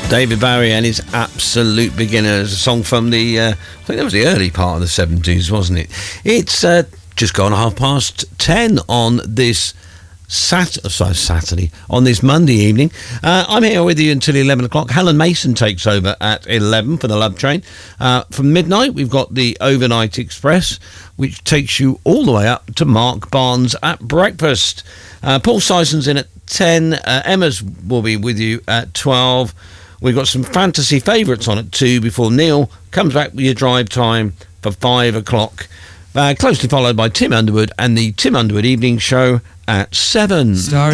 David Bowie and his Absolute Beginners, a song from the, I think that was the early part of the 70s, wasn't it? It's just gone 10:30 on this Saturday, on this Monday evening. I'm here with you until 11 o'clock. Helen Mason takes over at 11 for the Love Train. From midnight, we've got the Overnight Express, which takes you all the way up to Mark Barnes at breakfast. Paul Syson's in at 10. Emma's will be with you at 12. We've got some fantasy favourites on at 2 before Neil comes back with your drive time for 5 o'clock. Closely followed by Tim Underwood and the Tim Underwood Evening Show at 7.